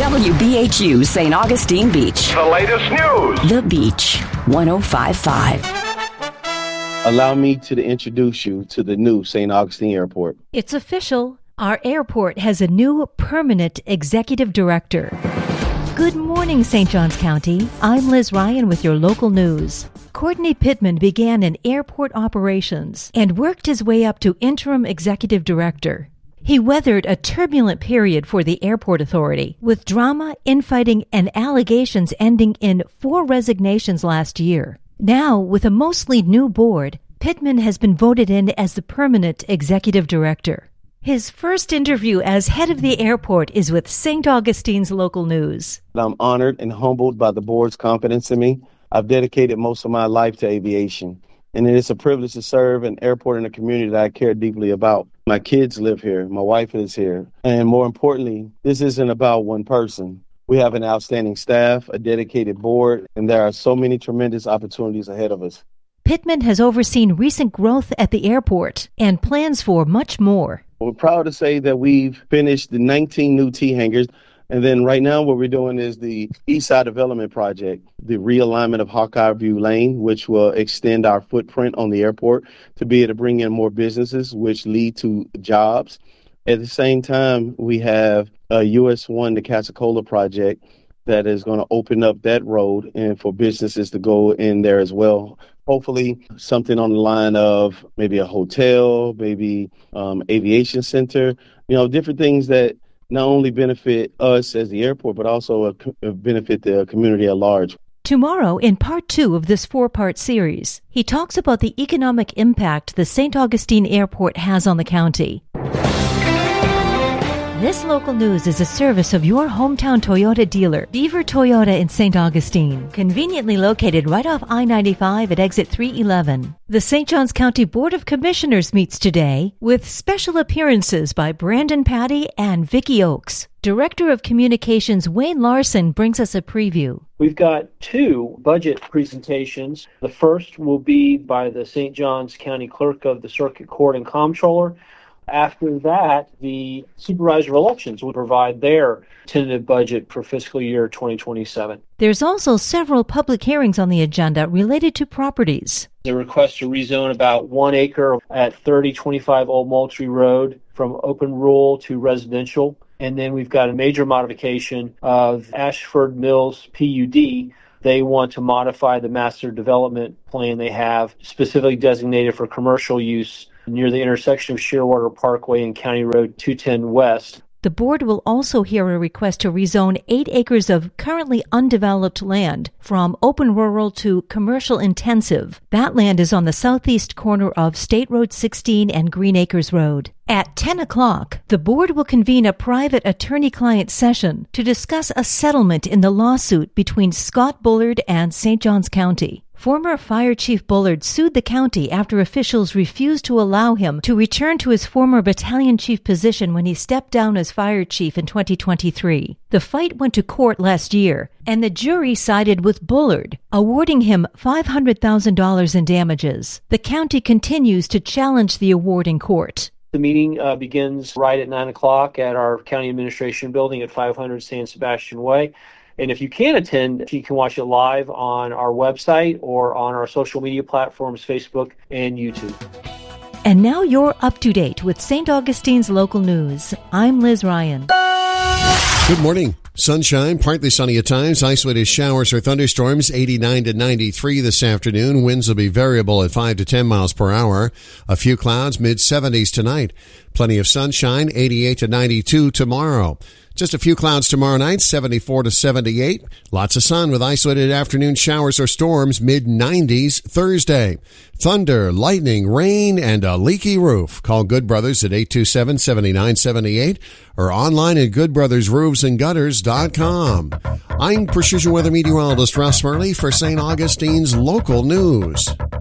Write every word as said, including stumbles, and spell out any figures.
W B H U Saint Augustine Beach. The latest news. The Beach, one oh five point five. Allow me to introduce you to the new Saint Augustine Airport. It's official. Our airport has a new permanent executive director. Good morning, Saint Johns County. I'm Liz Ryan with your local news. Courtney Pittman began in airport operations and worked his way up to interim executive director. He weathered a turbulent period for the airport authority, with drama, infighting, and allegations ending in four resignations last year. Now, with a mostly new board, Pittman has been voted in as the permanent executive director. His first interview as head of the airport is with Saint Augustine's local news. I'm honored and humbled by the board's confidence in me. I've dedicated most of my life to aviation, and it is a privilege to serve an airport in a community that I care deeply about. My kids live here. My wife is here. And more importantly, this isn't about one person. We have an outstanding staff, a dedicated board, and there are so many tremendous opportunities ahead of us. Pittman has overseen recent growth at the airport and plans for much more. We're proud to say that we've finished the nineteen new T-hangars, and then right now what we're doing is the Eastside Development Project, the realignment of Hawkeye View Lane, which will extend our footprint on the airport to be able to bring in more businesses, which lead to jobs. At the same time, we have a U S one, the Casacola project, that is going to open up that road and for businesses to go in there as well. Hopefully something on the line of maybe a hotel, maybe um, aviation center, you know, different things that not only benefit us as the airport, but also uh, benefit the community at large. Tomorrow, in part two of this four-part series, he talks about the economic impact the Saint Augustine Airport has on the county. This local news is a service of your hometown Toyota dealer, Beaver Toyota in Saint Augustine, conveniently located right off I ninety-five at exit three eleven. The Saint Johns County Board of Commissioners meets today with special appearances by Brandon Patty and Vicki Oakes. Director of Communications Wayne Larson brings us a preview. We've got two budget presentations. The first will be by the Saint Johns County Clerk of the Circuit Court and Comptroller. After that, the Supervisor of Elections will provide their tentative budget for fiscal year twenty twenty-seven. There's also several public hearings on the agenda related to properties. The request to rezone about one acre at thirty twenty-five Old Moultrie Road from open rural to residential. And then we've got a major modification of Ashford Mills P U D. They want to modify the master development plan they have, specifically designated for commercial use near the intersection of Shearwater Parkway and County Road two ten West. The board will also hear a request to rezone eight acres of currently undeveloped land from open rural to commercial intensive. That land is on the southeast corner of State Road sixteen and Green Acres Road. At ten o'clock, the board will convene a private attorney-client session to discuss a settlement in the lawsuit between Scott Bullard and Saint Johns County. Former Fire Chief Bullard sued the county after officials refused to allow him to return to his former battalion chief position when he stepped down as fire chief in twenty twenty-three. The fight went to court last year, and the jury sided with Bullard, awarding him five hundred thousand dollars in damages. The county continues to challenge the award in court. The meeting uh, begins right at nine o'clock at our county administration building at five hundred San Sebastian Way. And if you can attend, you can watch it live on our website or on our social media platforms, Facebook and YouTube. And now you're up to date with Saint Augustine's local news. I'm Liz Ryan. Good morning. Sunshine, partly sunny at times, isolated showers or thunderstorms, eighty-nine to ninety-three this afternoon. Winds will be variable at five to ten miles per hour. A few clouds, mid seventies tonight. Plenty of sunshine, eighty-eight to ninety-two tomorrow. Just a few clouds tomorrow night, seventy-four to seventy-eight. Lots of sun with isolated afternoon showers or storms, mid nineties Thursday. Thunder, lightning, rain, and a leaky roof. Call Good Brothers at eight two seven, seven nine seven eight or online at good brothers roofs and gutters dot com. I'm Precision Weather Meteorologist Russ Murley for Saint Augustine's local news.